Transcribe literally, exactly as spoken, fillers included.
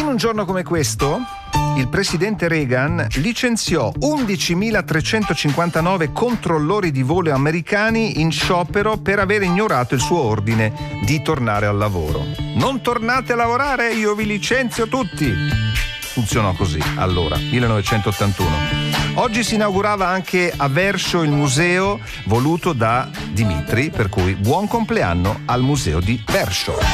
un giorno come questo, il presidente Reagan licenziò undicimilatrecentocinquantanove controllori di volo americani in sciopero per aver ignorato il suo ordine di tornare al lavoro. Non tornate a lavorare, io vi licenzio tutti. Funzionò così, allora, millenovecentottantuno. Oggi si inaugurava anche a Verso il museo voluto da Dimitri, per cui buon compleanno al museo di Verso.